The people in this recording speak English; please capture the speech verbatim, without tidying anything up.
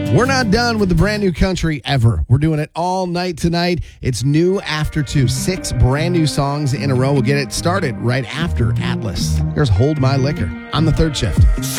We're not done with the brand new country ever. We're doing it all night tonight. It's new after two. Six brand new songs in a row. We'll get it started right after Atlas. Here's Hold My Liquor on the third shift.